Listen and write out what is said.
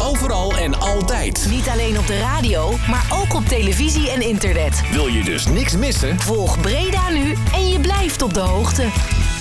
Overal en altijd. Niet alleen op de radio, maar ook op televisie en internet. Wil je dus niks missen? Volg Breda Nu en je blijft op de hoogte.